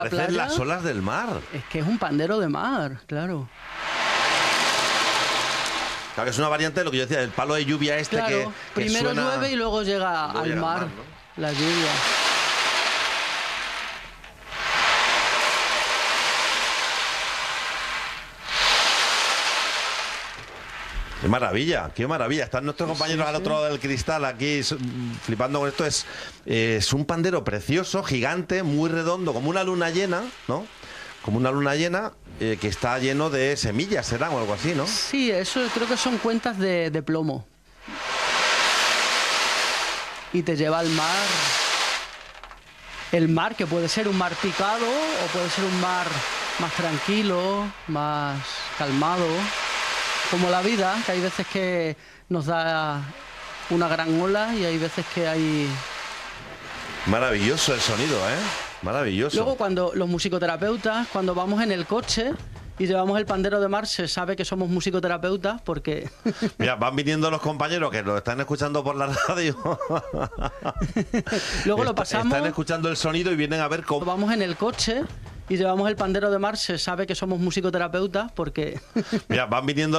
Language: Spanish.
Parecen las olas del mar. Es que es un pandero de mar, claro. Claro, que es una variante de lo que yo decía, del palo de lluvia este Claro, que primero suena... llueve y luego llega al mar, ¿no? la lluvia. Qué maravilla, qué maravilla. Están nuestros compañeros al otro lado del cristal aquí flipando con esto. Es un pandero precioso, gigante, muy redondo, como una luna llena, ¿no? Como una luna llena que está lleno de semillas, serán o algo así, ¿no? Sí, eso creo que son cuentas de plomo. Y te lleva al mar. El mar, que puede ser un mar picado o puede ser un mar más tranquilo, más calmado. Como la vida, que hay veces que nos da una gran ola y hay veces que hay... Maravilloso el sonido, ¿eh? Maravilloso. Luego, cuando los musicoterapeutas, cuando vamos en el coche y llevamos el pandero de mar, se sabe que somos musicoterapeutas porque... Mira, van viniendo los compañeros que lo están escuchando por la radio. Luego lo pasamos... Están escuchando el sonido y vienen a ver cómo... Vamos en el coche y llevamos el pandero de mar, se sabe que somos musicoterapeutas porque... Mira, van viniendo